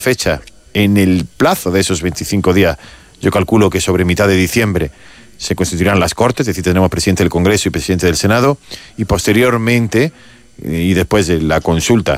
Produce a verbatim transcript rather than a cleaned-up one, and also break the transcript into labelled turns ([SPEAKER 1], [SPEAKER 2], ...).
[SPEAKER 1] fecha, en el plazo de esos veinticinco días, yo calculo que sobre mitad de diciembre se constituirán las Cortes, es decir, tendremos presidente del Congreso y presidente del Senado, y posteriormente, y después de la consulta